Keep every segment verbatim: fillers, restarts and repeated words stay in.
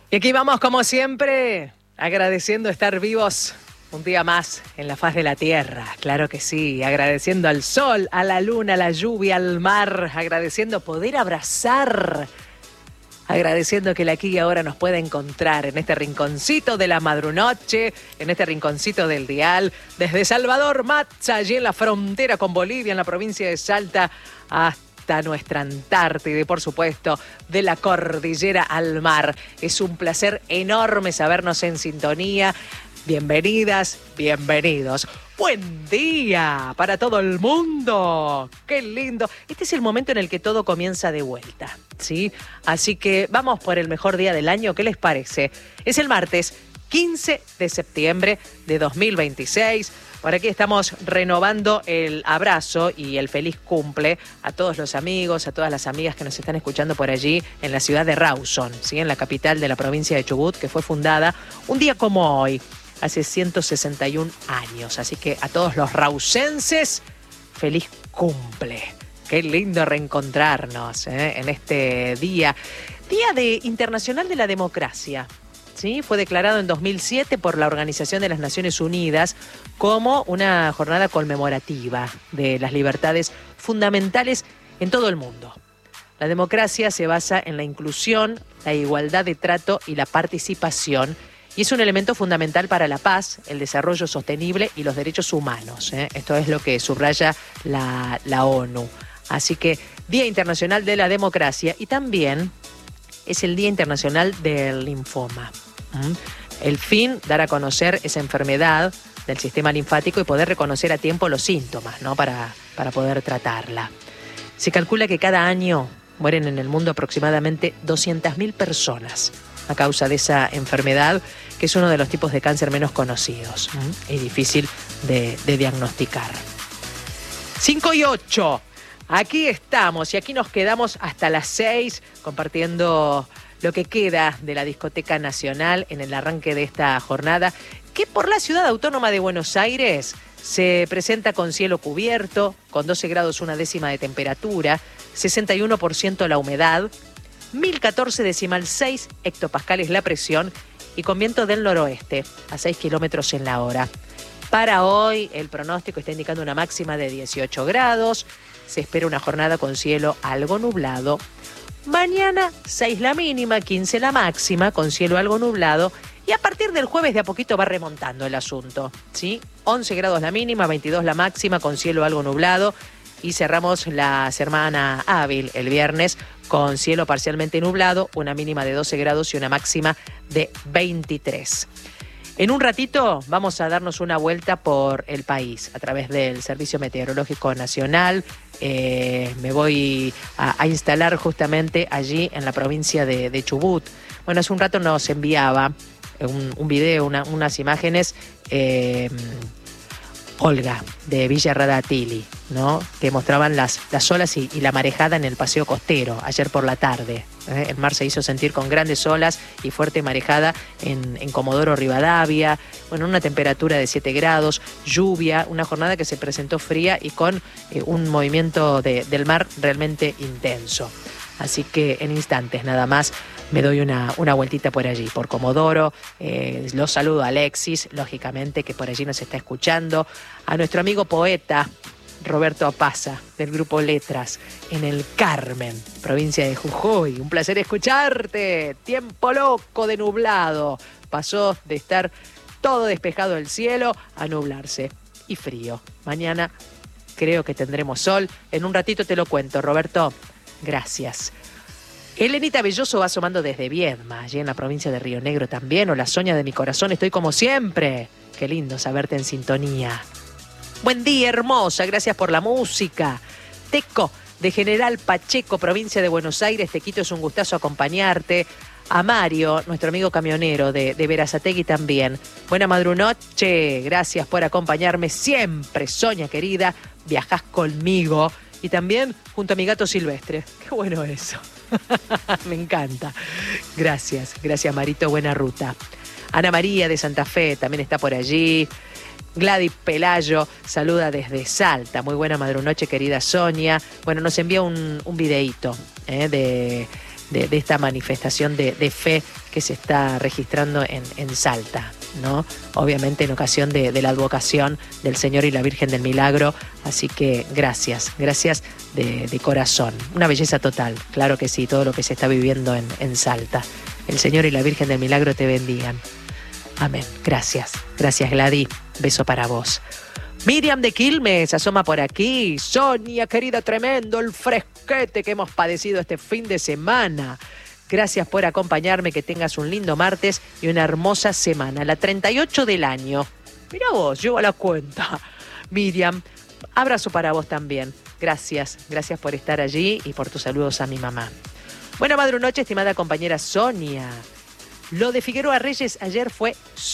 Y aquí vamos, como siempre, agradeciendo estar vivos un día más en la faz de la tierra. Claro que sí, agradeciendo al sol, a la luna, a la lluvia, al mar, agradeciendo poder abrazar, agradeciendo que el aquí y ahora nos pueda encontrar en este rinconcito de la madrunoche, en este rinconcito del dial, desde Salvador Matza, allí en la frontera con Bolivia, en la provincia de Salta, hasta nuestra Antártida y, por supuesto, de la cordillera al mar. Es un placer enorme sabernos en sintonía. Bienvenidas, bienvenidos. Buen día para todo el mundo. Qué lindo. Este es el momento en el que todo comienza de vuelta, ¿sí? Así que vamos por el mejor día del año. ¿Qué les parece? Es el martes quince de septiembre de dos mil veintiséis. Por aquí estamos renovando el abrazo y el feliz cumple a todos los amigos, a todas las amigas que nos están escuchando por allí en la ciudad de Rawson, ¿sí? En la capital de la provincia de Chubut, que fue fundada un día como hoy, hace ciento sesenta y un años. Así que a todos los rawsenses, feliz cumple. Qué lindo reencontrarnos, ¿eh? En este día, Día de Internacional de la Democracia. ¿Sí? Fue declarado en dos mil siete por la Organización de las Naciones Unidas como una jornada conmemorativa de las libertades fundamentales en todo el mundo. La democracia se basa en la inclusión, la igualdad de trato y la participación, y es un elemento fundamental para la paz, el desarrollo sostenible y los derechos humanos, ¿eh? Esto es lo que subraya la, la ONU. Así que Día Internacional de la Democracia, y también es el Día Internacional del Linfoma. ¿Mm? El fin, dar a conocer esa enfermedad del sistema linfático y poder reconocer a tiempo los síntomas, ¿no? para, para poder tratarla. Se calcula que cada año mueren en el mundo aproximadamente doscientas mil personas a causa de esa enfermedad, que es uno de los tipos de cáncer menos conocidos. ¿Mm? Es difícil de, de diagnosticar. cinco y ocho. Aquí estamos y aquí nos quedamos hasta las seis compartiendo lo que queda de la Discoteca Nacional en el arranque de esta jornada, que por la Ciudad Autónoma de Buenos Aires se presenta con cielo cubierto, con doce grados una décima de temperatura, sesenta y uno por ciento la humedad, mil catorce decimal seis hectopascales la presión y con viento del noroeste a seis kilómetros en la hora. Para hoy el pronóstico está indicando una máxima de dieciocho grados, se espera una jornada con cielo algo nublado. Mañana seis la mínima, quince la máxima, con cielo algo nublado. Y a partir del jueves de a poquito va remontando el asunto, ¿sí? once grados la mínima, veintidós la máxima, con cielo algo nublado. Y cerramos la semana hábil el viernes con cielo parcialmente nublado, una mínima de doce grados y una máxima de veintitrés. En un ratito vamos a darnos una vuelta por el país a través del Servicio Meteorológico Nacional. Eh, me voy a, a instalar justamente allí en la provincia de, de Chubut. Bueno, hace un rato nos enviaba un, un video, una, unas imágenes, eh, Olga, de Villa Radatili, ¿no? Que mostraban las, las olas y, y la marejada en el paseo costero ayer por la tarde. ¿eh? El mar se hizo sentir con grandes olas y fuerte marejada en, en Comodoro Rivadavia. Bueno, una temperatura de siete grados, lluvia, una jornada que se presentó fría y con eh, un movimiento de, del mar realmente intenso. Así que en instantes nada más me doy una, una vueltita por allí, por Comodoro. Eh, los saludo a Alexis, lógicamente, que por allí nos está escuchando. A nuestro amigo poeta Roberto Apaza, del grupo Letras, en el Carmen, provincia de Jujuy. Un placer escucharte. Tiempo loco de nublado. Pasó de estar todo despejado el cielo a nublarse y frío. Mañana creo que tendremos sol. En un ratito te lo cuento, Roberto. Gracias. Elenita Belloso va asomando desde Viedma, allí en la provincia de Río Negro también. Hola, Soña de mi corazón, estoy como siempre. Qué lindo saberte en sintonía. Buen día, hermosa, gracias por la música. Teco, de General Pacheco, provincia de Buenos Aires, te quito, es un gustazo acompañarte. A Mario, nuestro amigo camionero de, de Berazategui también. Buena madrunoche, gracias por acompañarme siempre, Soña querida, viajás conmigo. Y también junto a mi gato Silvestre. Qué bueno eso. Me encanta. Gracias, gracias Marito, buena ruta. Ana María de Santa Fe también está por allí. Gladys Pelayo saluda desde Salta. Muy buena madrunoche, querida Sonia. Bueno, nos envía un, un videíto eh, de, de, de esta manifestación de, de fe que se está registrando en, en Salta, ¿no? Obviamente en ocasión de, de la advocación del Señor y la Virgen del Milagro. Así que gracias, gracias de, de corazón. Una belleza total, claro que sí, todo lo que se está viviendo en, en Salta. El Señor y la Virgen del Milagro te bendigan. Amén. Gracias, gracias Gladys. Beso para vos. Miriam de Quilmes asoma por aquí. Sonia, querida, tremendo el fresquete que hemos padecido este fin de semana. Gracias por acompañarme, que tengas un lindo martes y una hermosa semana. La treinta y ocho del año. Mira vos, llevo la cuenta. Miriam, abrazo para vos también. Gracias, gracias por estar allí y por tus saludos a mi mamá. Buena madre noche, estimada compañera Sonia. Lo de Figueroa Reyes ayer fue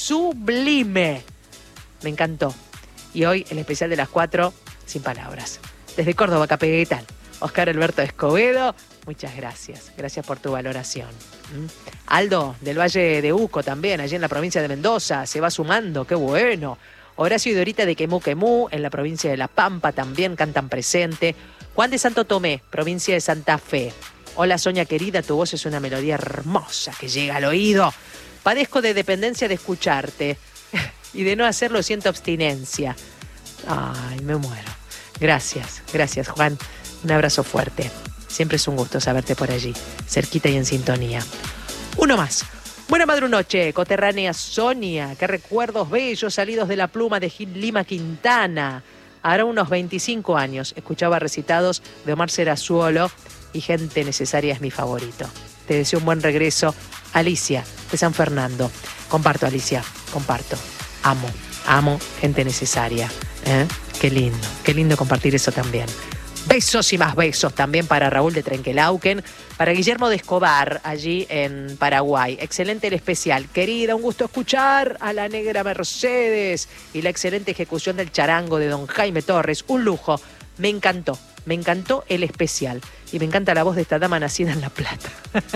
sublime. Me encantó. Y hoy el especial de las cuatro, sin palabras. Desde Córdoba, capital, Oscar Alberto Escobedo, muchas gracias. Gracias por tu valoración. ¿Mm? Aldo, del Valle de Uco también, allí en la provincia de Mendoza, se va sumando, qué bueno. Horacio y Dorita de Quemú Quemú, en la provincia de La Pampa, también cantan presente. Juan de Santo Tomé, provincia de Santa Fe. Hola Sonia querida, tu voz es una melodía hermosa que llega al oído. Padezco de dependencia de escucharte. Y de no hacerlo siento abstinencia. Ay, me muero. Gracias, gracias Juan. Un abrazo fuerte. Siempre es un gusto saberte por allí, cerquita y en sintonía. Uno más. Buena madrunoche, coterránea Sonia. Qué recuerdos bellos salidos de la pluma de Gil Lima Quintana. Hará unos veinticinco años escuchaba recitados de Omar Serazuolo y Gente Necesaria es mi favorito. Te deseo un buen regreso. Alicia, de San Fernando. Comparto, Alicia, comparto. Amo, amo Gente Necesaria. ¿Eh? Qué lindo, qué lindo compartir eso también. Besos y más besos también para Raúl de Trenquelauquen, para Guillermo de Escobar, allí en Paraguay. Excelente el especial. Querida, un gusto escuchar a la negra Mercedes y la excelente ejecución del charango de don Jaime Torres. Un lujo. Me encantó, me encantó el especial. Y me encanta la voz de esta dama nacida en La Plata.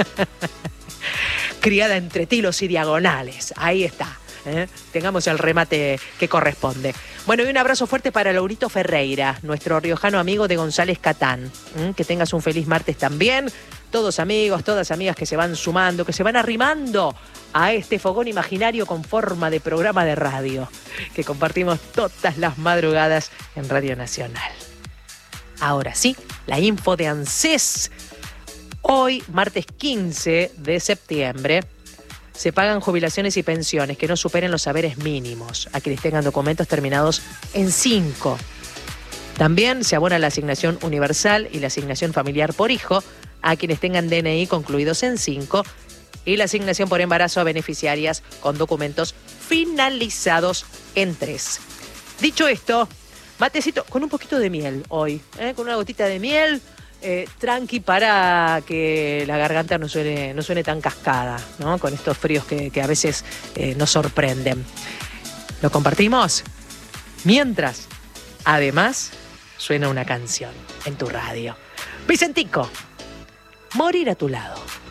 Criada entre tilos y diagonales. Ahí está. ¿Eh? Tengamos el remate que corresponde. Bueno, y un abrazo fuerte para Laurito Ferreira, nuestro riojano amigo de González Catán. ¿Mm? Que tengas un feliz martes también. Todos amigos, todas amigas que se van sumando, que se van arrimando a este fogón imaginario con forma de programa de radio que compartimos todas las madrugadas en Radio Nacional. Ahora sí, la info de ANSES. Hoy, martes quince de septiembre, se pagan jubilaciones y pensiones que no superen los saberes mínimos a quienes tengan documentos terminados en cinco. También se abona la asignación universal y la asignación familiar por hijo a quienes tengan D N I concluidos en cinco y la asignación por embarazo a beneficiarias con documentos finalizados en tres. Dicho esto, matecito con un poquito de miel hoy, ¿eh? Con una gotita de miel. Eh, tranqui para que la garganta no suene, no suene tan cascada, ¿no? Con estos fríos que, que a veces eh, nos sorprenden. ¿Lo compartimos? Mientras, además, suena una canción en tu radio. Vicentico, morir a tu lado.